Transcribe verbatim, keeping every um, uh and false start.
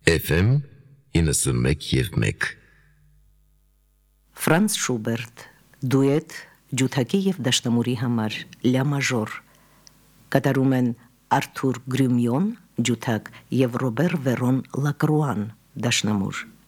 Էֆ Էմ իննսունմեկ և մեկ Ֆրանց Շուբերտ, դուետ ջութակի և դաշնամուրի համար, լյա մաժոր, կատարում են Արթուր Գրումյոն, ջութակ և Ռոբեր Վերոն Լակրուան, դաշնամուր։